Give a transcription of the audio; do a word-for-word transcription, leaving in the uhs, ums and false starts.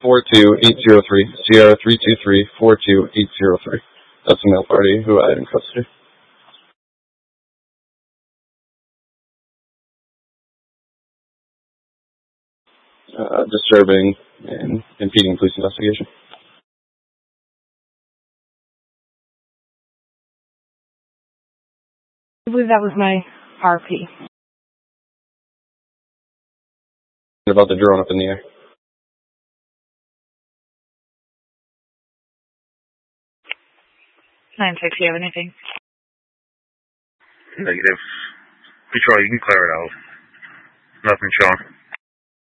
four two eight zero three, Sierra three two three four two eight zero three. That's the male party who I had in custody. Uh, disturbing and impeding police investigation. I believe that was my R P. About the drone up in the air. nine six, do you have anything? Negative. Detroit, you can clear it out. Nothing showing.